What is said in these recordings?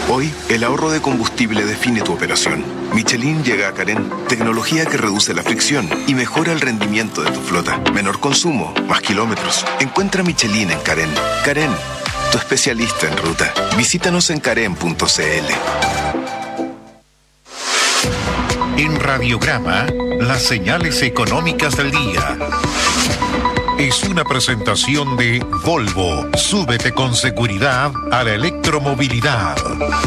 Hoy, el ahorro de combustible define tu operación. Michelin llega a Carén, tecnología que reduce la fricción y mejora el rendimiento de tu flota. Menor consumo, más kilómetros. Encuentra Michelin en Carén. Carén, tu especialista en ruta. Visítanos en carén.cl. En Radiograma, las señales económicas del día. Es una presentación de Volvo. Súbete con seguridad a la electromovilidad.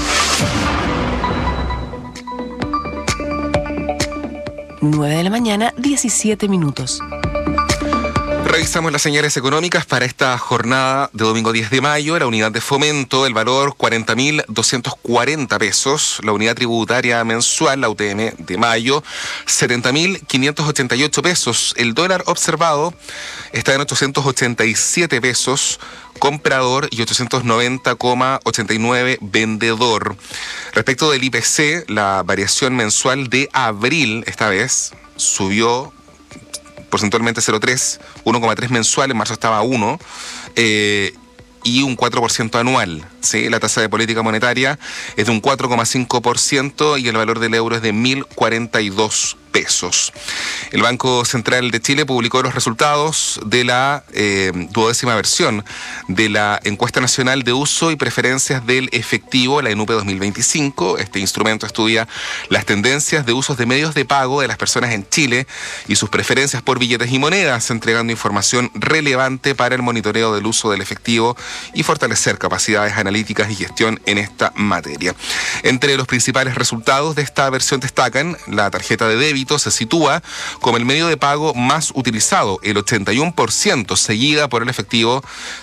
Nueve de la mañana, 17 minutos. Revisamos las señales económicas para esta jornada de domingo 10 de mayo. La unidad de fomento, el valor 40.240 pesos. La unidad tributaria mensual, la UTM de mayo, 70.588 pesos. El dólar observado está en 887 pesos comprador y 890,89 vendedor. Respecto del IPC, la variación mensual de abril, esta vez, subió porcentualmente 0,3, 1,3 mensual, en marzo estaba 1, y un 4% anual. ¿Sí? La tasa de política monetaria es de un 4,5% y el valor del euro es de 1.042 pesos. El Banco Central de Chile publicó los resultados de la 12ª versión de la Encuesta Nacional de Uso y Preferencias del Efectivo, la ENUPE 2025. Este instrumento estudia las tendencias de usos de medios de pago de las personas en Chile y sus preferencias por billetes y monedas, entregando información relevante para el monitoreo del uso del efectivo y fortalecer capacidades analíticas y gestión en esta materia. Entre los principales resultados de esta versión destacan: la tarjeta de débito se sitúa como el medio de pago más utilizado, el 81%, seguida por el efectivo,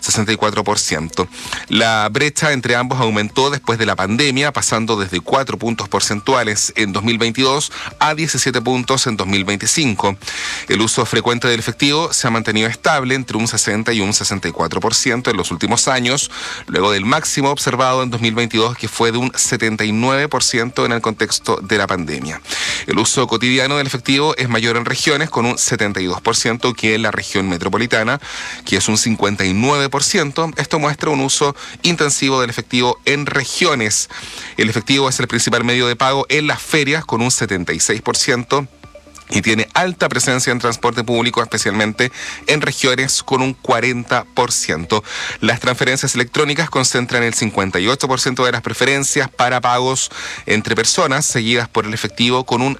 64%. La brecha entre ambos aumentó después de la pandemia, pasando desde 4 puntos porcentuales en 2022 a 17 puntos en 2025. El uso frecuente del efectivo se ha mantenido estable entre un 60 y un 64% en los últimos años, luego del máximo observado en 2022, que fue de un 79% en el contexto de la pandemia. El uso cotidiano del efectivo es mayor en regiones, con un 72%, que en la región metropolitana, que es un 59%. Esto muestra un uso intensivo del efectivo en regiones. El efectivo es el principal medio de pago en las ferias, con un 76%. Y tiene alta presencia en transporte público, especialmente en regiones, con un 40%. Las transferencias electrónicas concentran el 58% de las preferencias para pagos entre personas, seguidas por el efectivo con un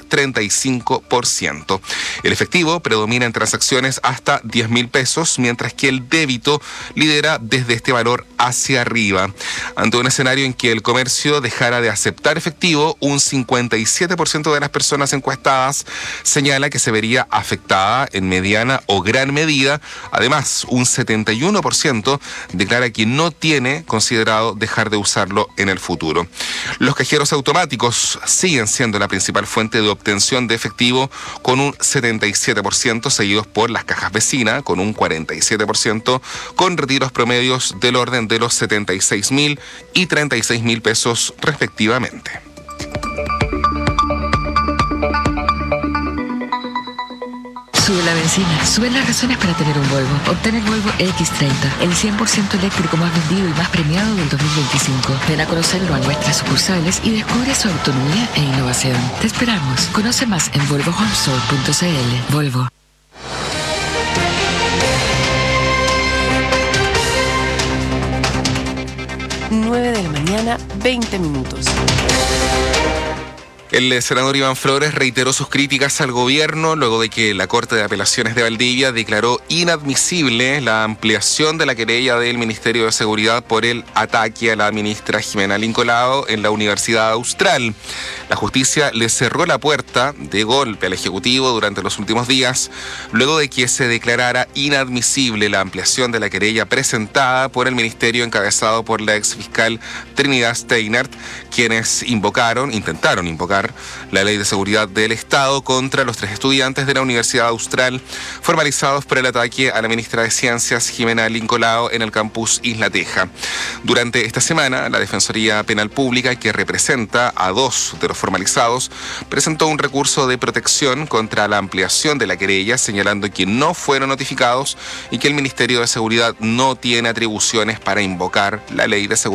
35%. El efectivo predomina en transacciones hasta 10.000 pesos, mientras que el débito lidera desde este valor hacia arriba. Ante un escenario en que el comercio dejara de aceptar efectivo, un 57% de las personas encuestadas señala que se vería afectada en mediana o gran medida. Además, un 71% declara que no tiene considerado dejar de usarlo en el futuro. Los cajeros automáticos siguen siendo la principal fuente de obtención de efectivo, con un 77%, seguidos por las cajas vecinas, con un 47%, con retiros promedios del orden de los 76.000 y 36.000 pesos respectivamente. Sube la benzina, suben las razones para tener un Volvo. Obtén el Volvo X30, el 100% eléctrico más vendido y más premiado del 2025. Ven a conocerlo a nuestras sucursales y descubre su autonomía e innovación. Te esperamos. Conoce más en volvohomestore.cl. Volvo. Nueve de la mañana, 20 minutos. El senador Iván Flores reiteró sus críticas al gobierno luego de que la Corte de Apelaciones de Valdivia declaró inadmisible la ampliación de la querella del Ministerio de Seguridad por el ataque a la ministra Jimena Lincolao en la Universidad Austral. La justicia le cerró la puerta de golpe al Ejecutivo durante los últimos días, luego de que se declarara inadmisible la ampliación de la querella presentada por el ministerio encabezado por la exfiscal Trinidad Steinert, quienes intentaron invocar la Ley de Seguridad del Estado contra los 3 estudiantes de la Universidad Austral formalizados por el ataque a la ministra de Ciencias Jimena Lincolao en el campus Isla Teja. Durante esta semana, la Defensoría Penal Pública, que representa a 2 de los formalizados, presentó un recurso de protección contra la ampliación de la querella, señalando que no fueron notificados y que el Ministerio de Seguridad no tiene atribuciones para invocar la Ley de Seguridad